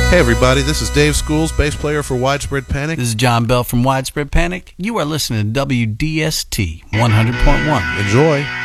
Hey everybody, this is Dave Schools, bass player for Widespread Panic. This is John Bell from Widespread Panic. You are listening to WDST 100.1. Enjoy.